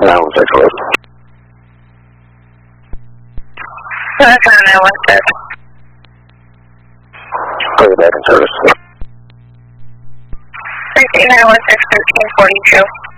No, 6 That's 916. Put it back in service. 916 1342.